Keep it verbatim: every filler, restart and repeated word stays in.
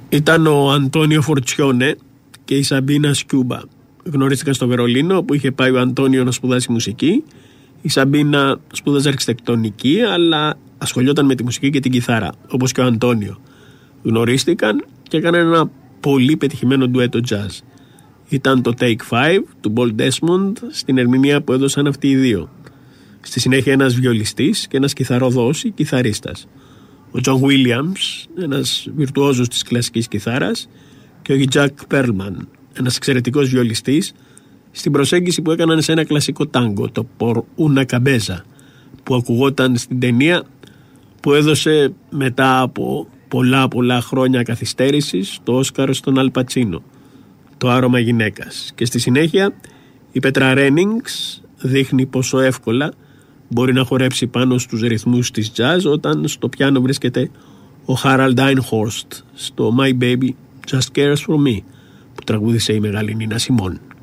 Ήταν ο Αντώνιο Φορτσιόνε και η Σαμπίνα Σκιούμπα. Γνωρίστηκαν στο Βερολίνο, που είχε πάει ο Αντώνιο να σπουδάσει μουσική. Η Σαμπίνα σπούδαζε αρχιτεκτονική, αλλά ασχολιόταν με τη μουσική και την κιθάρα, όπως και ο Αντώνιο. Γνωρίστηκαν και έκαναν ένα πολύ πετυχημένο ντουέτο jazz. Ήταν το Take Five του Paul Desmond στην ερμηνεία που έδωσαν αυτοί οι δύο. Στη συνέχεια ένας βιολιστής και ένας κιθαροδός ή κιθαρίστας. Ο Τζον Βίλιαμς, ένας βιρτουόζος της κλασικής κιθάρας, και ο Jack Perlman, ένας εξαιρετικός βιολιστής, στην προσέγγιση που έκαναν σε ένα κλασικό τάγκο, το Por una Cabeza, που ακουγόταν στην ταινία που έδωσε μετά από πολλά πολλά χρόνια καθυστέρησης το Όσκαρ στον Αλ Πατσίνο, το Άρωμα γυναίκας. Και στη συνέχεια η Πέτρα Ρένινγκς δείχνει πόσο εύκολα μπορεί να χορέψει πάνω στους ρυθμούς της jazz όταν στο πιάνο βρίσκεται ο Harold Einhorst στο My Baby Just Cares For Me, που τραγούδισε η μεγάλη Νίνα Σιμών.